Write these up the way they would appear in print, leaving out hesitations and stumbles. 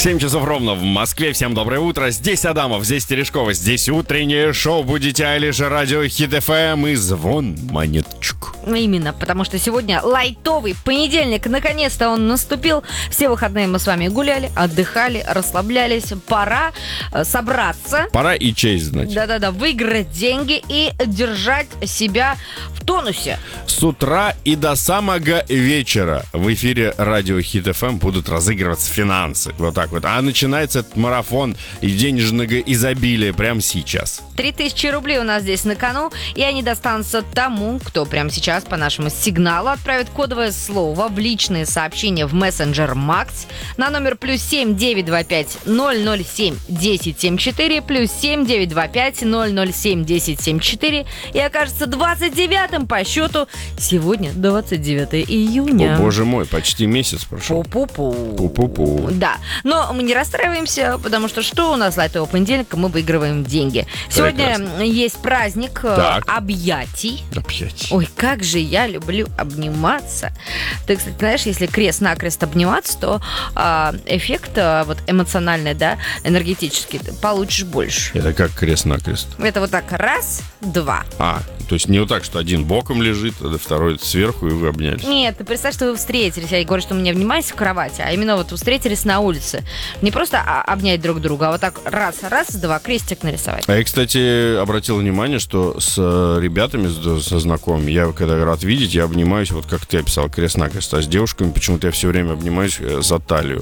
7 часов ровно в Москве. Всем доброе утро. Здесь Адамов, здесь Терешкова, здесь утреннее шоу «Будете Айлиш», радио Хит ФМ и звон монеточек. Именно, потому что сегодня лайтовый понедельник. Наконец-то он наступил. Все выходные мы с вами гуляли, отдыхали, расслаблялись. Пора собраться. Пора и честь знать. Да-да-да, выиграть деньги и держать себя в тонусе. С утра и до самого вечера в эфире радио Хит ФМ будут разыгрываться финансы. Вот так вот. А начинается этот марафон и денежного изобилия прямо сейчас. 3000 рублей у нас здесь на кону, и они достанутся тому, кто прямо сейчас по нашему сигналу отправит кодовое слово в личные сообщения в мессенджер Макс на номер +7 925 007 1074 +7 925 007 1074 и окажется 29-м по счету. Сегодня 29 июня. О, боже мой, почти месяц прошел. Пу-пу-пу. Да, но мы не расстраиваемся, потому что у нас лайтового понедельника, мы выигрываем деньги. Сегодня есть праздник объятий. Ой, как же я люблю обниматься. Ты, кстати, знаешь, если крест-накрест обниматься, то эффект вот эмоциональный, да, энергетический, ты получишь больше. Это как крест-накрест? Это вот так раз, два. То есть не вот так, что один боком лежит, а второй сверху, и вы обнялись? Нет, ты представь, что вы встретились. Я говорю, что мы не обнимаемся в кровати, а именно вот встретились на улице. Не просто обнять друг друга, а вот так раз, два, крестик нарисовать. А я, кстати, обратил внимание, что с ребятами, со знакомыми, я когда рад видеть, я обнимаюсь, вот как ты описал, крест-накрест. А с девушками почему-то я все время обнимаюсь за талию.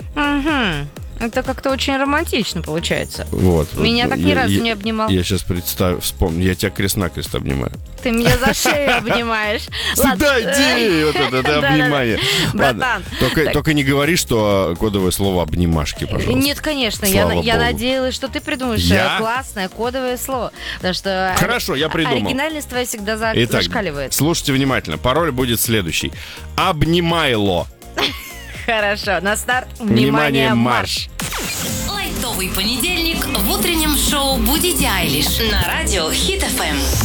Угу. Это как-то очень романтично получается. Вот. Меня так ни разу не обнимал. Я сейчас вспомню, я тебя крест-накрест обнимаю. Ты меня за шею обнимаешь. Сюда иди! Вот это обнимание. Братан. Только не говори, что кодовое слово обнимашки, пожалуйста. Нет, конечно. Я надеялась, что ты придумаешь классное кодовое слово. Потому что хорошо, я придумал. Оригинальность твоя всегда зашкаливает. Слушайте внимательно. Пароль будет следующий. Обнимайло. Хорошо, на старт. Внимание, марш! Лайтовый понедельник в утреннем шоу «Будите Айлиш» на радио Хит ФМ.